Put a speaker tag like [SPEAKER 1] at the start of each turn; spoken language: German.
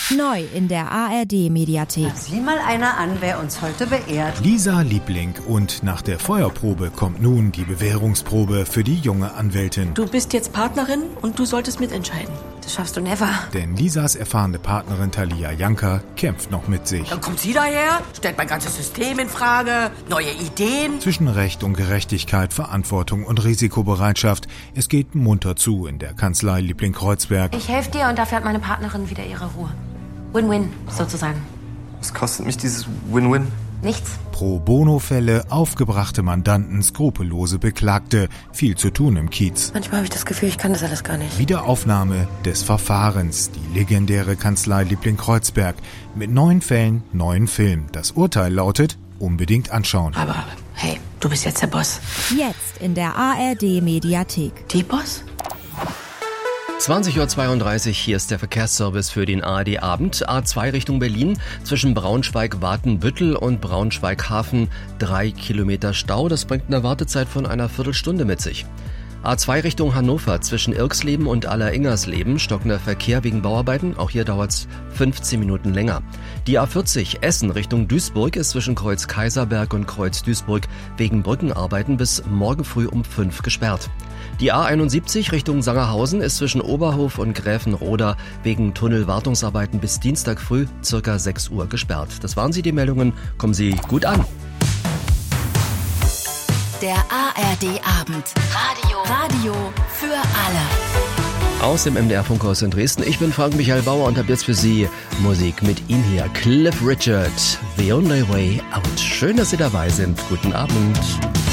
[SPEAKER 1] Neu in der ARD-Mediathek.
[SPEAKER 2] Sieh mal einer an, wer uns heute beehrt.
[SPEAKER 3] Lisa Liebling, und nach der Feuerprobe kommt nun die Bewährungsprobe für die junge Anwältin.
[SPEAKER 4] Du bist jetzt Partnerin und du solltest mitentscheiden.
[SPEAKER 5] Das schaffst du never.
[SPEAKER 3] Denn Lisas erfahrene Partnerin Thalia Janka kämpft noch mit sich.
[SPEAKER 6] Dann kommt sie daher, stellt mein ganzes System in Frage, neue Ideen.
[SPEAKER 3] Zwischen Recht und Gerechtigkeit, Verantwortung und Risikobereitschaft. Es geht munter zu in der Kanzlei Liebling-Kreuzberg.
[SPEAKER 5] Ich helfe dir und dafür hat meine Partnerin wieder ihre Ruhe. Win-win, sozusagen.
[SPEAKER 7] Was kostet mich dieses Win-win?
[SPEAKER 5] Nichts.
[SPEAKER 3] Pro-Bono-Fälle, aufgebrachte Mandanten, skrupellose Beklagte. Viel zu tun im Kiez.
[SPEAKER 5] Manchmal habe ich das Gefühl, ich kann das alles gar nicht.
[SPEAKER 3] Wiederaufnahme des Verfahrens. Die legendäre Kanzlei Liebling-Kreuzberg. Mit 9 Fällen, 9 Filmen. Das Urteil lautet: unbedingt anschauen.
[SPEAKER 6] Aber hey, du bist jetzt der Boss.
[SPEAKER 1] Jetzt in der ARD-Mediathek.
[SPEAKER 6] Die Boss?
[SPEAKER 8] 20.32 Uhr, hier ist der Verkehrsservice für den ARD-Abend. A2 Richtung Berlin, zwischen Braunschweig-Watenbüttel und Braunschweig-Hafen 3 Kilometer Stau. Das bringt eine Wartezeit von einer Viertelstunde mit sich. A2 Richtung Hannover, zwischen Irksleben und Alleringers-Leben, stockender Verkehr wegen Bauarbeiten. Auch hier dauert's 15 Minuten länger. Die A40 Essen Richtung Duisburg ist zwischen Kreuz Kaiserberg und Kreuz Duisburg wegen Brückenarbeiten bis morgen früh um 5 gesperrt. Die A71 Richtung Sangerhausen ist zwischen Oberhof und Gräfenroda wegen Tunnelwartungsarbeiten bis Dienstag früh ca. 6 Uhr gesperrt. Das waren sie, die Meldungen. Kommen Sie gut an.
[SPEAKER 1] Der ARD-Abend. Radio für alle.
[SPEAKER 8] Aus dem MDR-Funkhaus in Dresden. Ich bin Frank-Michael Bauer und habe jetzt für Sie Musik mit ihm hier. Cliff Richard, The Only Way Out. Schön, dass Sie dabei sind. Guten Abend.